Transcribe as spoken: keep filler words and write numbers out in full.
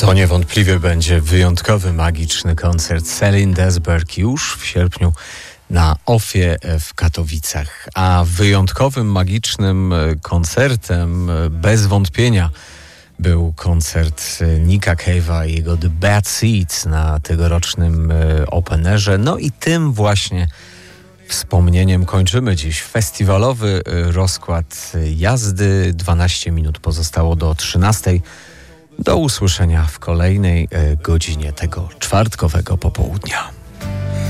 To niewątpliwie będzie wyjątkowy, magiczny koncert Celine Desberg już w sierpniu na Ofie w Katowicach. A wyjątkowym, magicznym koncertem bez wątpienia był koncert Nicka Cave'a i jego The Bad Seeds na tegorocznym Openerze. No i tym właśnie wspomnieniem kończymy dziś festiwalowy rozkład jazdy. dwanaście minut pozostało do trzynastej. Do usłyszenia w kolejnej godzinie tego czwartkowego popołudnia.